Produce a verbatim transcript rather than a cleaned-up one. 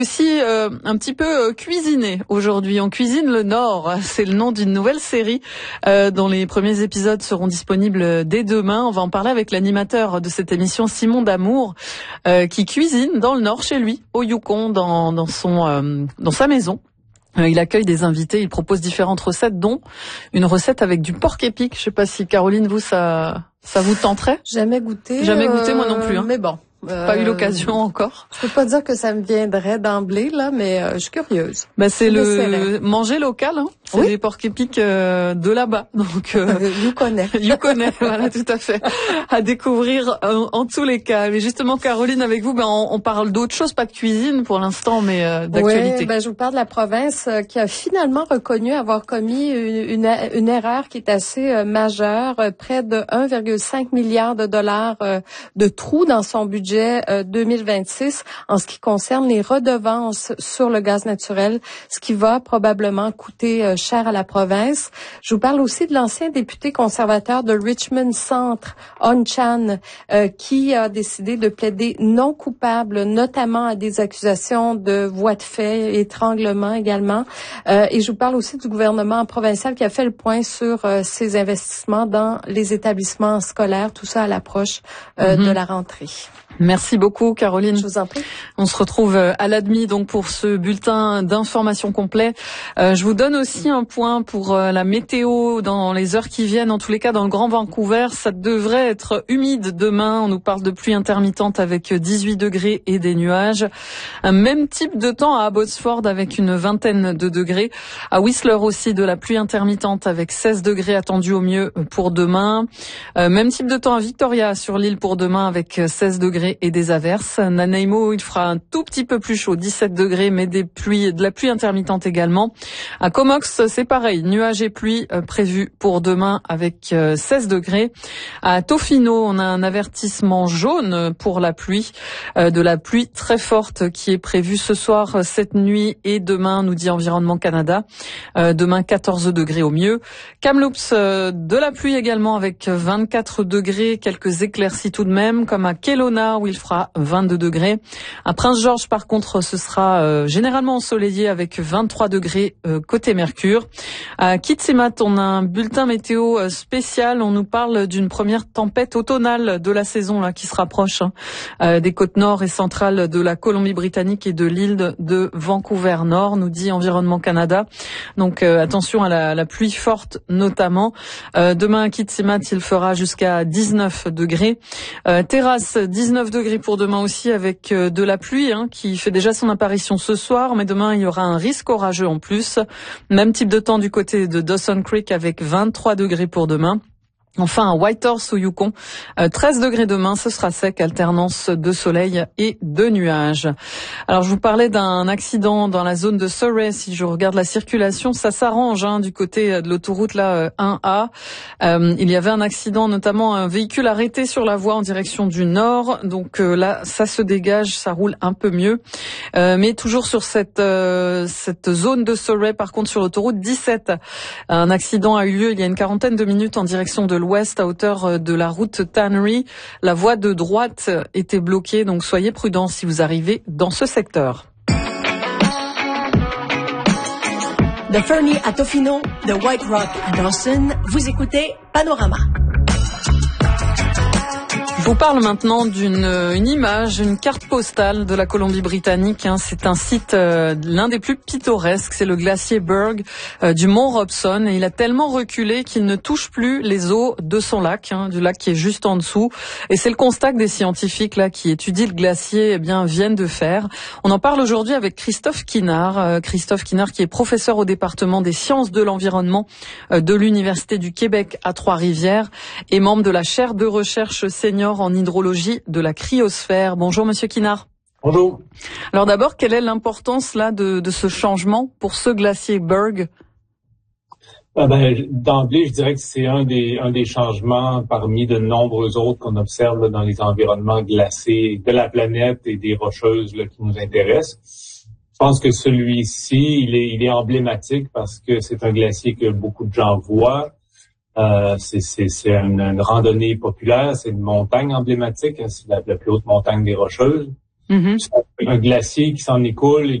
Aussi euh, un petit peu euh, cuisiné aujourd'hui. On cuisine le Nord. C'est le nom d'une nouvelle série euh, dont les premiers épisodes seront disponibles dès demain. On va en parler avec l'animateur de cette émission, Simon Damour, euh, qui cuisine dans le Nord chez lui, au Yukon, dans, dans son euh, dans sa maison. Euh, il accueille des invités, il propose différentes recettes, dont une recette avec du porc épic. Je sais pas si Caroline, vous ça ça vous tenterait? Jamais goûté. Jamais goûté, moi non plus. Hein. Mais bon. Euh, pas eu l'occasion encore. Je peux pas dire que ça me viendrait d'emblée là, mais euh, je suis curieuse. Bah c'est le manger local, hein. C'est oui. les porc épics euh, de là-bas. Donc euh, you connais. You connais, voilà, tout à fait. À découvrir euh, en tous les cas. Mais justement, Caroline, avec vous, ben on, on parle d'autre chose, pas de cuisine pour l'instant, mais euh, d'actualité. Oui, ben je vous parle de la province euh, qui a finalement reconnu avoir commis une, une, une erreur qui est assez euh, majeure, euh, près de un virgule cinq milliard de dollars euh, de trous dans son budget deux mille vingt-six en ce qui concerne les redevances sur le gaz naturel, ce qui va probablement coûter cher à la province. Je vous parle aussi de l'ancien député conservateur de Richmond Centre, On Chan, euh, qui a décidé de plaider non coupable, notamment à des accusations de voies de fait, étranglement également. Euh, et je vous parle aussi du gouvernement provincial qui a fait le point sur euh, ses investissements dans les établissements scolaires, tout ça à l'approche euh, mm-hmm. de la rentrée. Merci beaucoup, Caroline. Je vous en prie. On se retrouve à l'admi donc pour ce bulletin d'information complet. Euh, je vous donne aussi un point pour euh, la météo dans les heures qui viennent. En tous les cas, dans le Grand Vancouver, ça devrait être humide demain. On nous parle de pluie intermittente avec dix-huit degrés et des nuages. Un même type de temps à Abbotsford avec une vingtaine de degrés. À Whistler aussi de la pluie intermittente avec seize degrés attendus au mieux pour demain. Euh, même type de temps à Victoria sur l'île pour demain avec seize degrés et des averses. Nanaimo, il fera un tout petit peu plus chaud, dix-sept degrés, mais des pluies, de la pluie intermittente également. À Comox, c'est pareil, nuages et pluie euh, prévus pour demain avec euh, seize degrés. À Tofino, on a un avertissement jaune pour la pluie, euh, de la pluie très forte qui est prévue ce soir, cette nuit et demain, nous dit Environnement Canada. Euh, demain, quatorze degrés au mieux. Kamloops, euh, de la pluie également avec vingt-quatre degrés, quelques éclaircies tout de même, comme à Kelowna, où il fera vingt-deux degrés. À Prince-Georges, par contre, ce sera euh, généralement ensoleillé avec vingt-trois degrés euh, côté Mercure. À Kitimat, on a un bulletin météo euh, spécial. On nous parle d'une première tempête automnale de la saison là qui se rapproche hein, euh, des côtes nord et centrales de la Colombie-Britannique et de l'île de Vancouver-Nord, nous dit Environnement Canada. Donc euh, attention à la, la pluie forte notamment. Euh, demain à Kitimat, il fera jusqu'à dix-neuf degrés. Euh, Terrasse, dix-neuf degrés pour demain aussi avec euh, de la pluie hein, qui fait déjà son apparition ce soir, mais demain il y aura un risque orageux en plus. Même type de temps du côté de Dawson Creek avec vingt-trois degrés pour demain. Enfin, à Whitehorse au Yukon, euh, treize degrés demain, ce sera sec, alternance de soleil et de nuages. Alors, je vous parlais d'un accident dans la zone de Surrey. Si je regarde la circulation, ça s'arrange hein, du côté de l'autoroute là un A. Euh, il y avait un accident, notamment un véhicule arrêté sur la voie en direction du nord. Donc euh, là, ça se dégage, ça roule un peu mieux. Euh, mais toujours sur cette euh, cette zone de Surrey, par contre, sur l'autoroute dix-sept, un accident a eu lieu il y a une quarantaine de minutes en direction de l'ouest à hauteur de la route Tannery. La voie de droite était bloquée, donc soyez prudents si vous arrivez dans ce secteur. De Fernie à Tofino, de White Rock à Dawson, vous écoutez Panorama. Je vous parle maintenant d'une une image, une carte postale de la Colombie-Britannique. Hein. C'est un site, euh, l'un des plus pittoresques, c'est le glacier Berg euh, du mont Robson. Et il a tellement reculé qu'il ne touche plus les eaux de son lac, hein, du lac qui est juste en dessous. Et c'est le constat que des scientifiques là qui étudient le glacier eh bien viennent de faire. On en parle aujourd'hui avec Christophe Kinard. Euh, Christophe Kinard qui est professeur au département des sciences de l'environnement euh, de l'Université du Québec à Trois-Rivières et membre de la chaire de recherche senior en hydrologie de la cryosphère. Bonjour Monsieur Kinard. Bonjour. Alors d'abord, quelle est l'importance là de, de ce changement pour ce glacier Berg? Ah ben, d'emblée, je dirais que c'est un des un des changements parmi de nombreux autres qu'on observe là, dans les environnements glacés de la planète et des rocheuses là, qui nous intéressent. Je pense que celui-ci, il est il est emblématique parce que c'est un glacier que beaucoup de gens voient. Euh, c'est, c'est, c'est une, une randonnée populaire, c'est une montagne emblématique, hein, c'est la, la plus haute montagne des Rocheuses. Mm-hmm. Un glacier qui s'en écoule et